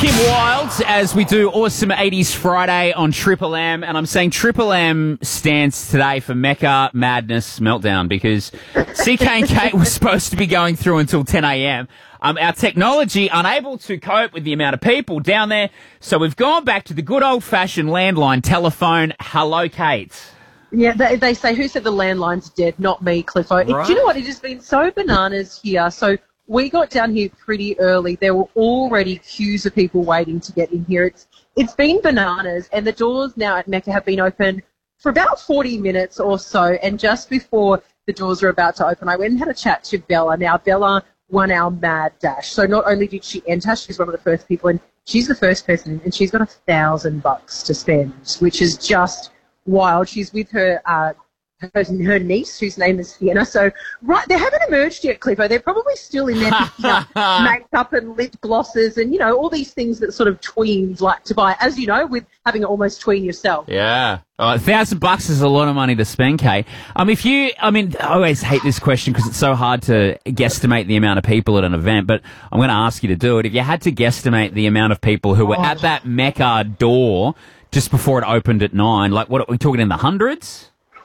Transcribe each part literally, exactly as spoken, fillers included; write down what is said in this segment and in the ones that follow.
Tim Wild, as we do Awesome eighties Friday on Triple M, and I'm saying Triple M stands today for Mecca Madness Meltdown because C K and Kate was supposed to be going through until ten a.m. Um, our technology unable to cope with the amount of people down there, so we've gone back to the good old-fashioned landline telephone. Hello, Kate. Yeah, they, they say, who said the landline's dead? Not me, Cliffo. It, Right. do you know what? It has been so bananas here. So we got down here pretty early. There were already queues of people waiting to get in here. It's It's been bananas, and the doors now at Mecca have been open for about forty minutes or so, and just before the doors were about to open, I went and had a chat to Bella. Now, Bella won our Mad Dash. So not only did she enter, she's one of the first people, and she's the first person, and she's got a thousand bucks to spend, which is just wild. She's with her uh, her, her niece, whose name is Sienna. So, right, they haven't emerged yet, Cliffo. They're probably still in their picking up makeup and lip glosses and, you know, all these things that sort of tweens like to buy, as you know, with having almost tween yourself. Yeah. Oh, a thousand bucks is a lot of money to spend, Kate. Um, if you, I mean, I always hate this question because it's so hard to guesstimate the amount of people at an event, but I'm going to ask you to do it. If you had to guesstimate the amount of people who were Oh. at that Mecca door just before it opened at nine, like what are we talking in the hundreds?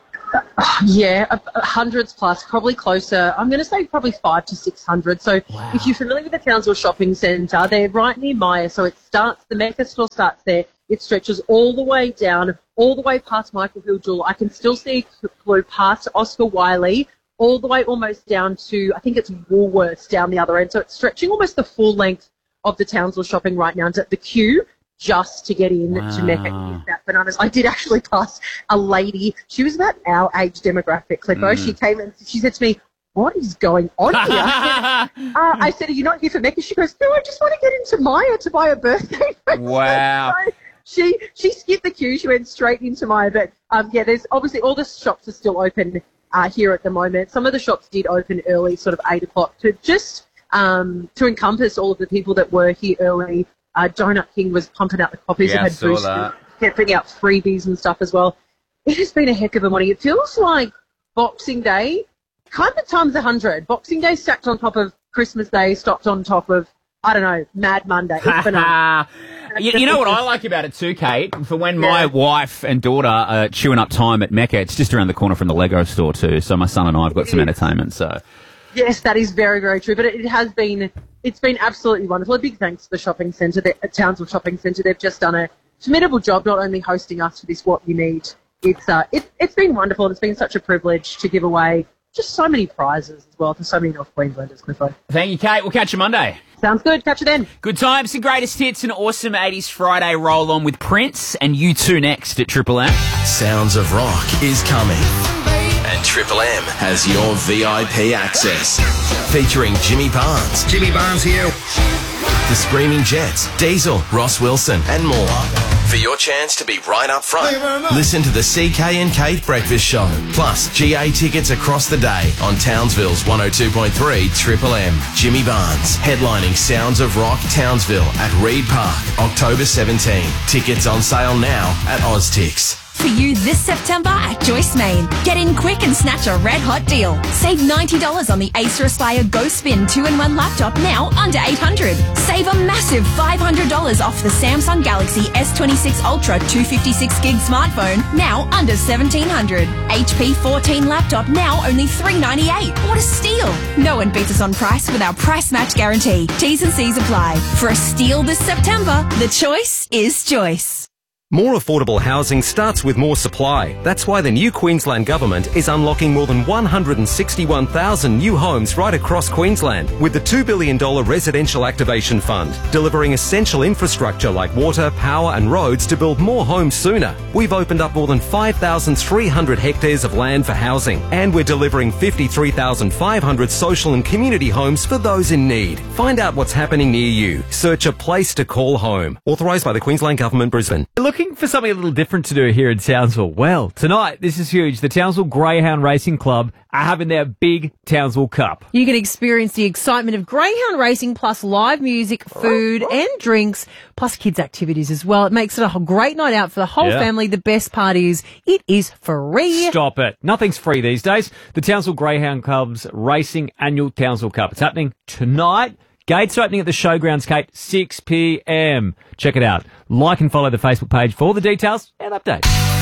Yeah, uh, hundreds plus, probably closer. I'm going to say probably five to six hundred. So Wow. if you're familiar with the Townsville Shopping Centre, they're right near Maya. So it starts, the Mecca store starts there. It stretches all the way down, all the way past Michael Hill Jewel. I can still see Clue past Oscar Wiley, all the way almost down to, I think it's Woolworths down the other end. So it's stretching almost the full length of the Townsville Shopping right now. And the queue just to get in Wow. to Mecca is that bananas. I did actually pass a lady. She was about our age demographic, Cliffo. Mm. She came and she said to me, "What is going on here?" I said, uh, I said, "Are you not here for Mecca?" She goes, "No, I just want to get into Maya to buy a birthday present." Wow. So she she skipped the queue. She went straight into Maya. But um, yeah, there's obviously all the shops are still open uh, here at the moment. Some of the shops did open early, sort of eight o'clock, to just um, to encompass all of the people that were here early. Uh, Donut King was pumping out the copies Yeah, I and had saw boosters, that. kept putting out freebies and stuff as well. It has been a heck of a morning. It feels like Boxing Day, kind of times a hundred. Boxing Day stacked on top of Christmas Day, stopped on top of, I don't know, Mad Monday. It's bananas. you, you know what I like about it too, Kate? For when my Yeah. wife and daughter are chewing up time at Mecca, it's just around the corner from the Lego store too. So my son and I have got some entertainment. So Yes, that is very, very true. But it, it has been, it's been absolutely wonderful. A big thanks to the shopping centre, the uh, Townsville Shopping Centre. They've just done a formidable job, not only hosting us for this What You Need. It's uh, it, it's been wonderful. It's been such a privilege to give away just so many prizes as well for so many North Queenslanders, Cliffo. thank you, Kate. We'll catch you Monday. Sounds good. Catch you then. Good times and greatest hits and Awesome eighties Friday roll on with Prince and you two next at Triple M. Sounds of Rock is coming. And Triple M has your V I P access. Featuring Jimmy Barnes, Jimmy Barnes here. The Screaming Jets, Diesel, Ross Wilson, and more. For your chance to be right up front, listen to the C K and Kate Breakfast Show. Plus, G A tickets across the day on Townsville's one oh two point three Triple M. Jimmy Barnes, headlining Sounds of Rock Townsville at Reed Park, October seventeenth. Tickets on sale now at Oztix. For you this September at Joyce Main. Get in quick and snatch a red hot deal. Save ninety dollars on the Acer Aspire Go Spin two in one laptop now under eight hundred dollars. Save a massive five hundred dollars off the Samsung Galaxy S twenty-six Ultra two fifty-six gig smartphone now under seventeen hundred dollars. H P fourteen laptop now only three ninety-eight. What a steal. No one beats us on price with our price match guarantee. T's and C's apply. For a steal this September, the choice is Joyce. More affordable housing starts with more supply. That's why the new Queensland Government is unlocking more than one hundred sixty-one thousand new homes right across Queensland with the two billion dollars Residential Activation Fund, delivering essential infrastructure like water, power and roads to build more homes sooner. We've opened up more than five thousand three hundred hectares of land for housing, and we're delivering fifty-three thousand five hundred social and community homes for those in need. Find out what's happening near you. Search a place to call home. Authorised by the Queensland Government, Brisbane. Looking for something a little different to do here in Townsville? Well, tonight, this is huge. The Townsville Greyhound Racing Club are having their big Townsville Cup. You can experience the excitement of greyhound racing plus live music, food and drinks, plus kids' activities as well. It makes it a great night out for the whole Yeah. family. The best part is it is free. Stop it. Nothing's free these days. The Townsville Greyhound Club's Racing Annual Townsville Cup. It's happening tonight. Gates opening at the Showgrounds, Kate, six p.m. Check it out. Like and follow the Facebook page for all the details and updates.